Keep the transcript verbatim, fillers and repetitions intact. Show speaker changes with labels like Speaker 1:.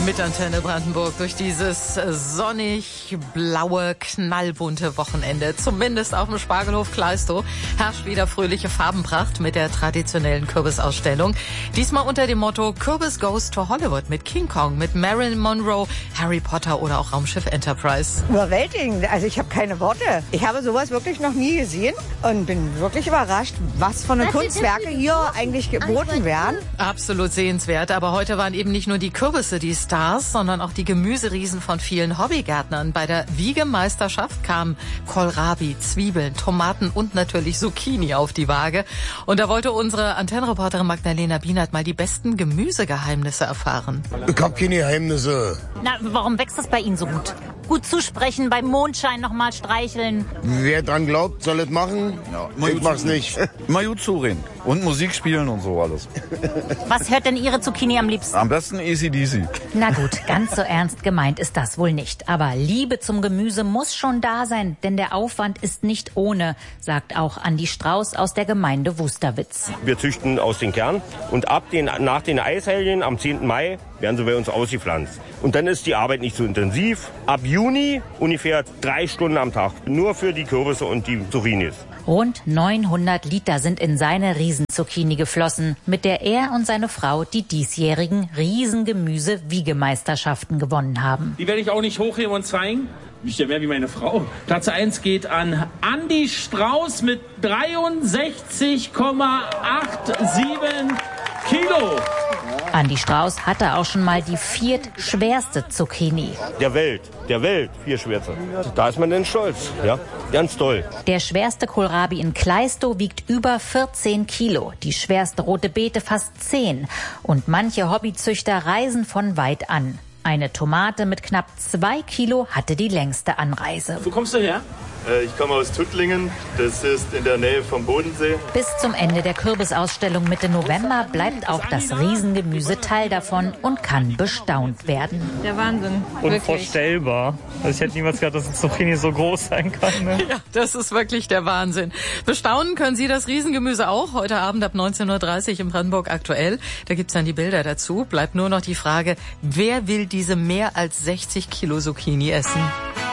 Speaker 1: Mit Antenne Brandenburg durch dieses sonnig-blaue, knallbunte Wochenende. Zumindest auf dem Spargelhof Kleistow herrscht wieder fröhliche Farbenpracht mit der traditionellen Kürbisausstellung. Diesmal unter dem Motto Kürbis Goes to Hollywood mit King Kong, mit Marilyn Monroe, Harry Potter oder auch Raumschiff Enterprise.
Speaker 2: Überwältigend. Also ich habe keine Worte. Ich habe sowas wirklich noch nie gesehen und bin wirklich überrascht, was für eine Kunstwerke hier eigentlich geboten werden.
Speaker 1: Absolut sehenswert. Aber heute waren eben nicht nur die Kürbisse die Stars, sondern auch die Gemüseriesen von vielen Hobbygärtnern. Bei der Wiegemeisterschaft kamen Kohlrabi, Zwiebeln, Tomaten und natürlich Zucchini auf die Waage. Und da wollte unsere Antennenreporterin Magdalena Bienert mal die besten Gemüsegeheimnisse erfahren.
Speaker 3: Ich hab keine Geheimnisse.
Speaker 4: Na, warum wächst das bei Ihnen so gut? Gut zusprechen, beim Mondschein nochmal streicheln.
Speaker 3: Wer dran glaubt, soll es machen. Ja, ich mach's nicht.
Speaker 5: Mal gut zureden. Und Musik spielen und so alles.
Speaker 4: Was hört denn Ihre Zucchini am liebsten?
Speaker 5: Am besten A C D C.
Speaker 4: Na gut, ganz so ernst gemeint ist das wohl nicht. Aber Liebe zum Gemüse muss schon da sein, denn der Aufwand ist nicht ohne, sagt auch Andi Strauß aus der Gemeinde Wusterwitz.
Speaker 6: Wir züchten aus den Kern und ab den, nach den Eishelgen am zehnten Mai werden sie bei uns ausgepflanzt. Und dann ist die Arbeit nicht so intensiv. Ab Juni ungefähr drei Stunden am Tag, nur für die Kürbisse und die Zucchinis.
Speaker 4: Rund neunhundert Liter sind in seine Riesenzucchini geflossen, mit der er und seine Frau die diesjährigen Riesengemüse-Wiegemeisterschaften gewonnen haben.
Speaker 7: Die werde ich auch nicht hochheben und zeigen. Nicht mehr wie meine Frau. Platz eins geht an Andi Strauß mit dreiundsechzig Komma siebenundachtzig Kilo.
Speaker 4: Andi Strauß hatte auch schon mal die viertschwerste Zucchini.
Speaker 6: Der Welt, der Welt, vier Schwärze. Da ist man denn stolz, ja, ganz toll.
Speaker 4: Der schwerste Kohlrabi in Kleistow wiegt über vierzehn Kilo, die schwerste rote Beete fast zehn. Und manche Hobbyzüchter reisen von weit an. Eine Tomate mit knapp zwei Kilo hatte die längste Anreise.
Speaker 7: Wo kommst du her?
Speaker 8: Ich komme aus Tuttlingen, das ist in der Nähe vom Bodensee.
Speaker 4: Bis zum Ende der Kürbisausstellung Mitte November bleibt auch das Riesengemüse Teil davon und kann bestaunt werden.
Speaker 9: Der Wahnsinn.
Speaker 10: Unvorstellbar. Also ich hätte niemals gedacht, dass eine Zucchini so groß sein kann. Ne?
Speaker 1: Ja, das ist wirklich der Wahnsinn. Bestaunen können Sie das Riesengemüse auch heute Abend ab neunzehn Uhr dreißig im Brandenburg Aktuell. Da gibt's dann die Bilder dazu. Bleibt nur noch die Frage, wer will diese mehr als sechzig Kilo Zucchini essen?